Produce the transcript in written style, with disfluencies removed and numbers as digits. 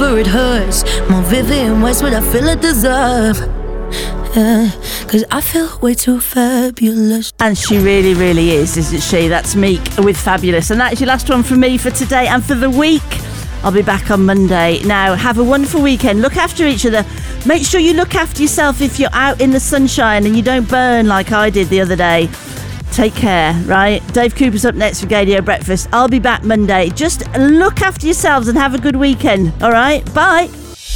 whenever it hurts. More vivid in ways what I feel I deserve. Yeah, 'cause I feel way too fabulous. And she really, really is, isn't she? That's Meek with Fabulous. And that is your last one from me for today and for the week. I'll be back on Monday. Now, have a wonderful weekend. Look after each other. Make sure you look after yourself if you're out in the sunshine and you don't burn like I did the other day. Take care, right? Dave Cooper's up next for Gadio Breakfast. I'll be back Monday. Just look after yourselves and have a good weekend, all right? Bye.